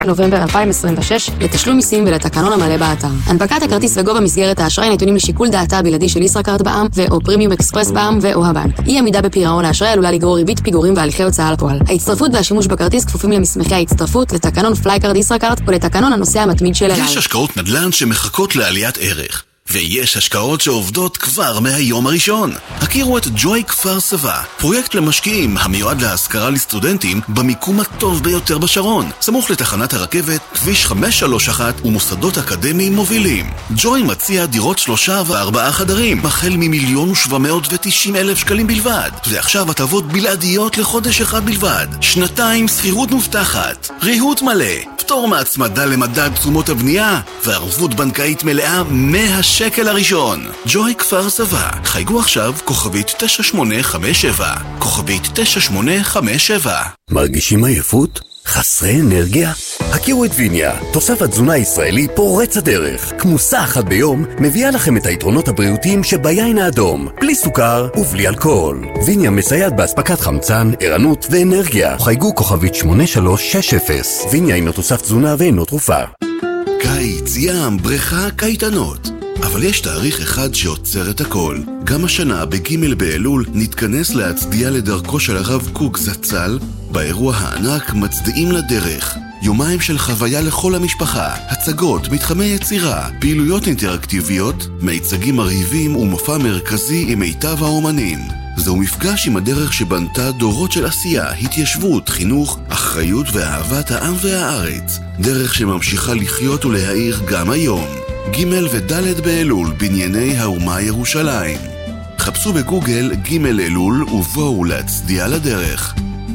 נובמבר 2026 לתשלום מיסים ולתקנון המלא באתר. הנפקת הכרטיס וגובה מסגרת האשראי נתונים לשיקול דעתה הבלעדי של ישראכרט בע"מ ו/או פרימיום אקספרס בע"מ ו/או הבנק. אי עמידה בפירעון האשראי עלולה לגרור ריבית פיגורים והליכי הוצאה לפועל. ההצטרפות והשימוש בכרטיס כפופים למסמכי ההצטרפות לתקנון פלייקארד ישראכרט ולתקנון הנוסע המתמיד של אל על. יש השקעות נדל"ן שמחכות לעליית ערך. ויש השקעות שעובדות כבר מהיום הראשון. הכירו את ג'וי כפר סבא, פרויקט למשקיעים המיועד להשכרה לסטודנטים במיקום הטוב ביותר בשרון, סמוך לתחנת הרכבת, כביש 531 ומוסדות אקדמיים מובילים. ג'וי מציע דירות 3 ו4 חדרים, החל מ1,790,000 שקלים בלבד, ועכשיו הטבות בלעדיות לחודש אחד בלבד, 2 שכירות מובטחת, ריהוט מלא, פטור מהצמדה למדד תשומות הבנייה, וערבות בנקאית מלאה מהשקל הראשון. ג'וי כפר סבא, חייגו עכשיו כוכבית 9857, כוכבית 9857. מרגישים עייפות? חסרי אנרגיה? הכירו את ויניה, תוסף תזונה ישראלי פורץ הדרך. כמוסה אחת ביום מביאה לכם את היתרונות הבריאותיים שביין האדום, בלי סוכר ובלי אלכוהול. ויניה מסייעת באספקת חמצן, ערנות ואנרגיה. חייגו כוכבית 8360. ויניה אינו תוסף תזונה ואינו תרופה. קיץ, ים, בריכה, קייטנות. אבל יש תאריך אחד שעוצר את הכל. גם השנה בג' באלול נתכנס להצדיע לדרכו של הרב קוק זצ"ל באירוע הענק מצדיעים לדרך. יומיים של חוויה לכל המשפחה, הצגות, מתחמי יצירה, פעילויות אינטראקטיביות, מיצגים מרהיבים ומופע מרכזי עם מיטב האומנים. זהו מפגש עם הדרך שבנתה דורות של עשייה, התיישבות, חינוך, אחריות ואהבת העם והארץ. דרך שממשיכה לחיות ולהאיר גם היום. ג' וד' באלול בנייני האומה ירושלים. חפשו בגוגל ג' אלול ובואו להצדיע לדרך.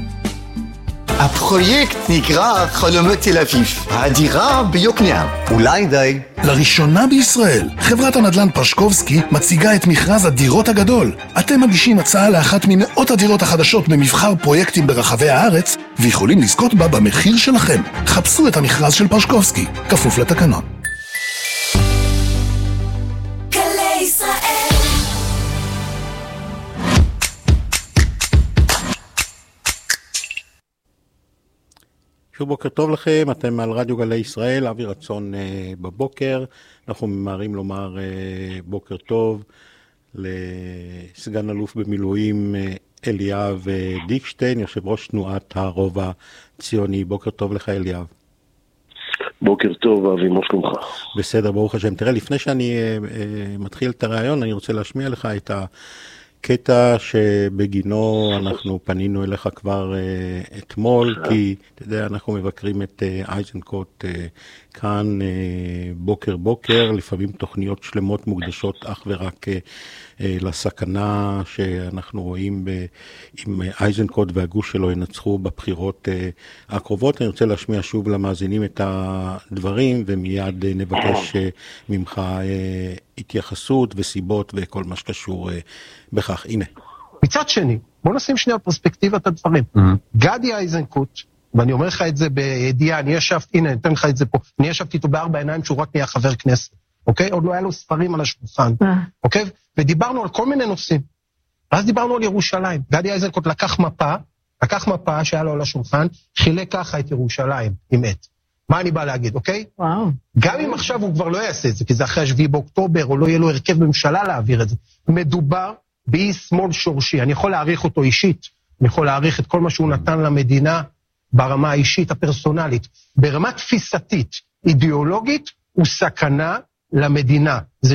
הפרויקט נקרא חלומות תל אביב, הדירה ביוקנעם. אולי די. לראשונה בישראל, חברת הנדל"ן פרשקובסקי מציגה את מכרז הדירות הגדול. אתם מגישים הצעה לאחת ממאות הדירות החדשות במבחר פרויקטים ברחבי הארץ, ויכולים לזכות בה במחיר שלכם. חפשו את המכרז של פרשקובסקי, כפוף לתקנון. שוב בוקר טוב לכם, אתם על רדיו גלי ישראל, אבי רצון בבוקר. אנחנו ממהרים לומר בוקר טוב לסגן אלוף במילואים אליאב דיקשטיין, יושב ראש תנועת הרוב הציוני. בוקר טוב לך אליאב. בוקר טוב אבי, מה שלומך? בסדר, ברוך השם. תראה, לפני שאני מתחיל את הרעיון, אני רוצה להשמיע לך את קטע שבגינו אנחנו פנינו אליך כבר אתמול, כי אתה יודע, אנחנו מבקרים את אייזנקוט כאן בוקר בוקר, לפעמים תוכניות שלמות מוקדשות אך ורק לסכנה שאנחנו רואים אם אייזנקוט והגוש שלו ינצחו בבחירות הקרובות. אני רוצה להשמיע שוב למאזינים את הדברים, ומיד נבקש ממך התייחסות וסיבות וכל מה שקשור בכך. הנה. מצד שני, בוא נשים שנייה פרספקטיבה את הדברים. גדי אייזנקוט, ואני אומר לך את זה בידיעה, הנה, אני אתן לך את זה פה, אני ישבתי איתו בארבע עיניים שהוא רק נהיה חבר כנסת, אוקיי? עוד לא היה לו ספרים על השולחן, אוקיי? ודיברנו על כל מיני נושאים. ואז דיברנו על ירושלים. גדי אייזנקוט לקח מפה שהיה לו על השולחן, חילק ככה את ירושלים עם עת. מה אני בא להגיד, אוקיי? וואו. גם אם עכשיו הוא כבר לא יעשה את זה, כי זה אחרי 7 באוקטובר, או לא יהיה לו הרכב ממשלה להעביר את זה. מדובר באי שמאל שורשי. אני יכול להעריך אותו אישית, אני יכול להעריך את כל מה שהוא נתן למדינה ברמה האישית, הפרסונלית. ברמה תפיסתית, אידיאולוגית, הוא סכנה למדינה. זה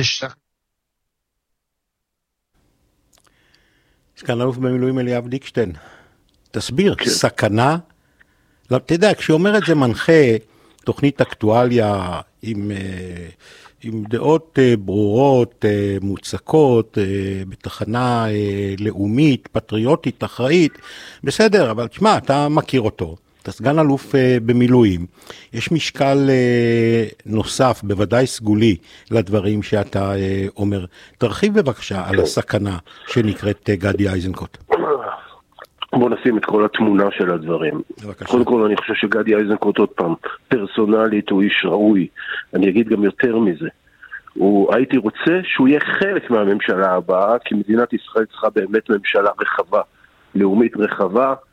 סגן אלוף במילואים אליאב דיקשטיין, תסביר, סכנה, אתה יודע, כשאומר את זה מנחה תוכנית אקטואליה עם דעות ברורות, מוצקות, בתחנה לאומית, פטריוטית, אחראית, בסדר, אבל תשמע, אתה מכיר אותו, אתה סגן אלוף במילואים, יש משקל נוסף, בוודאי סגולי, לדברים שאתה אומר. תרחיב בבקשה על הסכנה שנקראת גדי אייזנקוט. בוא נשים את כל התמונה של הדברים. קודם כל אני חושב שגדי אייזנקוט עוד פעם, פרסונלית הוא איש ראוי, אני אגיד גם יותר מזה. הייתי רוצה שהוא יהיה חלק מהממשלה הבאה, כי מדינת ישראל צריכה באמת ממשלה רחבה, לאומית רחבה,